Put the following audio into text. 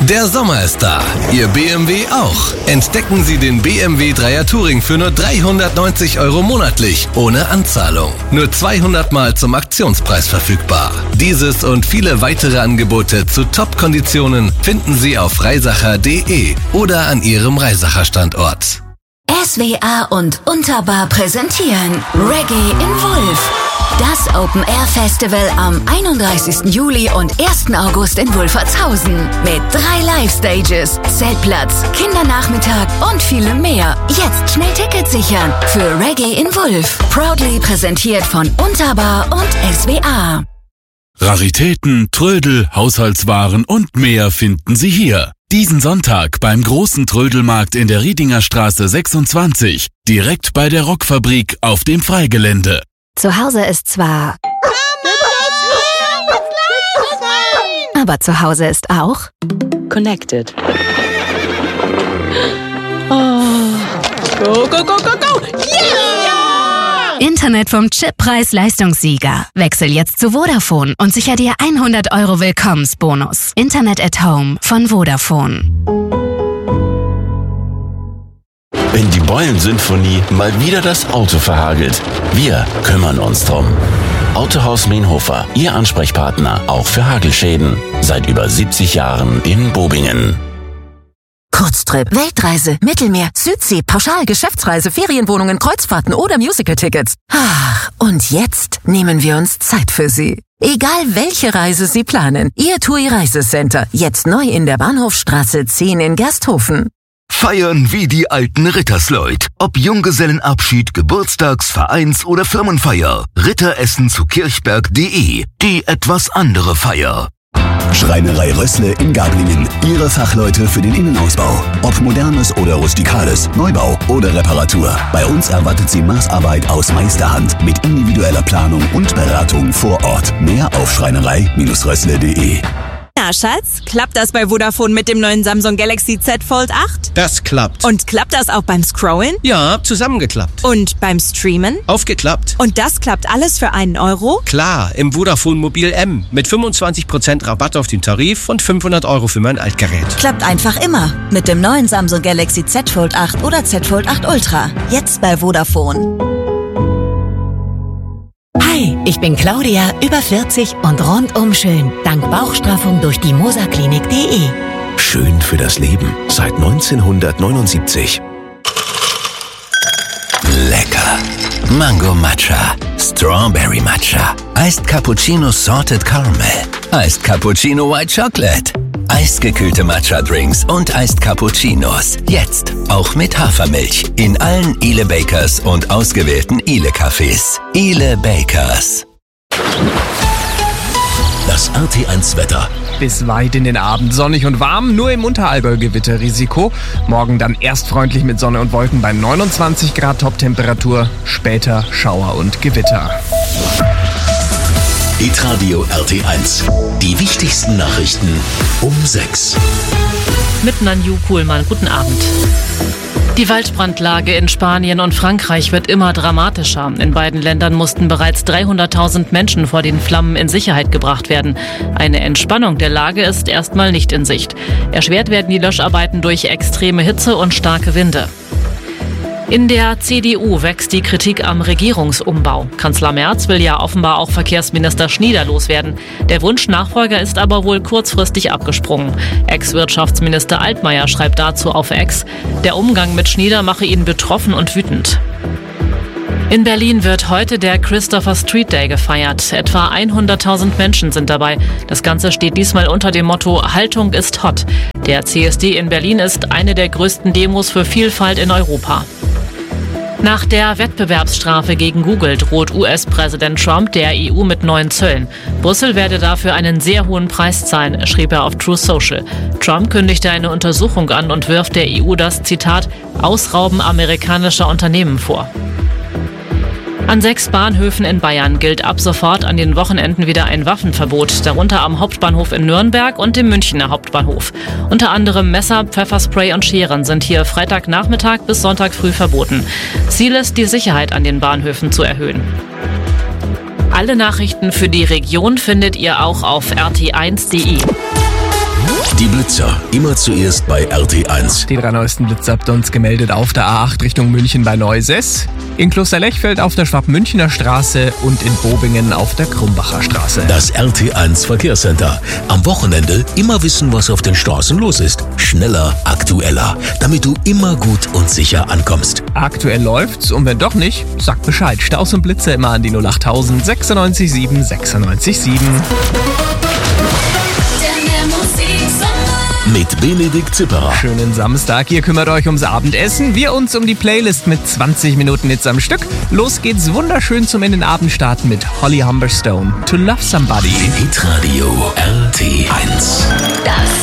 Der Sommer ist da, Ihr BMW auch. Entdecken Sie den BMW 3er Touring für nur 390 € monatlich, ohne Anzahlung. Nur 200 Mal zum Aktionspreis verfügbar. Dieses und viele weitere Angebote zu Top-Konditionen finden Sie auf reisacher.de oder an Ihrem Reisacher-Standort. SWA und Unterbar präsentieren Reggae in Wulf. Das Open-Air-Festival am 31. Juli und 1. August in Wulfertshausen. Mit 3 Live-Stages, Zeltplatz, Kindernachmittag und vielem mehr. Jetzt schnell Tickets sichern für Reggae in Wulf. Proudly präsentiert von Unterbar und SWA. Raritäten, Trödel, Haushaltswaren und mehr finden Sie hier. Diesen Sonntag beim großen Trödelmarkt in der Riedinger Straße 26, direkt bei der Rockfabrik auf dem Freigelände. Zu Hause ist zwar... aber zu Hause ist auch... Connected. Oh. Go, go, go, go, go! Yeah! Internet vom Chip-Preis-Leistungssieger. Wechsel jetzt zu Vodafone und sicher dir 100 € Willkommensbonus. Internet at Home von Vodafone. Wenn die Beulen-Symphonie mal wieder das Auto verhagelt, wir kümmern uns drum. Autohaus Meenhofer, Ihr Ansprechpartner, auch für Hagelschäden. Seit über 70 Jahren in Bobingen. Kurztrip, Weltreise, Mittelmeer, Südsee, Pauschal, Geschäftsreise, Ferienwohnungen, Kreuzfahrten oder Musical-Tickets. Ach, und jetzt nehmen wir uns Zeit für Sie. Egal welche Reise Sie planen, Ihr TUI Reisecenter, jetzt neu in der Bahnhofstraße 10 in Gersthofen. Feiern wie die alten Rittersleut. Ob Junggesellenabschied, Geburtstags-, Vereins- oder Firmenfeier. Ritteressen zu kirchberg.de. Die etwas andere Feier. Schreinerei Rössle in Gablingen. Ihre Fachleute für den Innenausbau. Ob modernes oder rustikales, Neubau oder Reparatur. Bei uns erwartet Sie Maßarbeit aus Meisterhand mit individueller Planung und Beratung vor Ort. Mehr auf schreinerei-rössle.de. Na, Schatz, klappt das bei Vodafone mit dem neuen Samsung Galaxy Z Fold 8? Das klappt. Und klappt das auch beim Scrollen? Ja, zusammengeklappt. Und beim Streamen? Aufgeklappt. Und das klappt alles für einen Euro? Klar, im Vodafone Mobil M. Mit 25% Rabatt auf den Tarif und 500 € für mein Altgerät. Klappt einfach immer. Mit dem neuen Samsung Galaxy Z Fold 8 oder Z Fold 8 Ultra. Jetzt bei Vodafone. Hi, ich bin Claudia, über 40 und rundum schön. Dank Bauchstraffung durch die moserklinik.de. Schön für das Leben seit 1979. Lecker. Mango Matcha, Strawberry Matcha, Iced Cappuccino Salted Caramel, Iced Cappuccino White Chocolate, eisgekühlte Matcha-Drinks und Iced Cappuccinos. Jetzt auch mit Hafermilch in allen Ile Bakers und ausgewählten Ile Cafés. Ile Bakers. Das RT1-Wetter. Bis weit in den Abend sonnig und warm, nur im Unterallgäu Gewitterrisiko. Morgen dann erst freundlich mit Sonne und Wolken bei 29 Grad Toptemperatur, später Schauer und Gewitter. Hitradio RT1. Die wichtigsten Nachrichten um 6. Mit Nanju Kuhlmann. Guten Abend. Die Waldbrandlage in Spanien und Frankreich wird immer dramatischer. In beiden Ländern mussten bereits 300.000 Menschen vor den Flammen in Sicherheit gebracht werden. Eine Entspannung der Lage ist erstmal nicht in Sicht. Erschwert werden die Löscharbeiten durch extreme Hitze und starke Winde. In der CDU wächst die Kritik am Regierungsumbau. Kanzler Merz will ja offenbar auch Verkehrsminister Schnieder loswerden. Der Wunschnachfolger ist aber wohl kurzfristig abgesprungen. Ex-Wirtschaftsminister Altmaier schreibt dazu auf X, der Umgang mit Schnieder mache ihn betroffen und wütend. In Berlin wird heute der Christopher Street Day gefeiert. Etwa 100.000 Menschen sind dabei. Das Ganze steht diesmal unter dem Motto Haltung ist hot. Der CSD in Berlin ist eine der größten Demos für Vielfalt in Europa. Nach der Wettbewerbsstrafe gegen Google droht US-Präsident Trump der EU mit neuen Zöllen. Brüssel werde dafür einen sehr hohen Preis zahlen, schrieb er auf Truth Social. Trump kündigte eine Untersuchung an und wirft der EU das, Zitat, Ausrauben amerikanischer Unternehmen vor. An 6 Bahnhöfen in Bayern gilt ab sofort an den Wochenenden wieder ein Waffenverbot, darunter am Hauptbahnhof in Nürnberg und dem Münchner Hauptbahnhof. Unter anderem Messer, Pfefferspray und Scheren sind hier Freitagnachmittag bis Sonntag früh verboten. Ziel ist, die Sicherheit an den Bahnhöfen zu erhöhen. Alle Nachrichten für die Region findet ihr auch auf rt1.de. Die Blitzer, immer zuerst bei RT1. Die 3 neuesten Blitzer habt ihr uns gemeldet auf der A8 Richtung München bei Neusess, in Klosterlechfeld auf der Schwab-Münchner Straße und in Bobingen auf der Krumbacher Straße. Das RT1 Verkehrscenter. Am Wochenende immer wissen, was auf den Straßen los ist. Schneller, aktueller, damit du immer gut und sicher ankommst. Aktuell läuft's und wenn doch nicht, sag Bescheid. Staus und Blitzer immer an die 08000 96 7 96 7. Mit Benedikt Zipperer. Schönen Samstag, ihr kümmert euch ums Abendessen, wir uns um die Playlist mit 20 Minuten Hits am Stück. Los geht's wunderschön zum in den Abend starten mit Holly Humberstone, To Love Somebody. Hitradio RT1. Das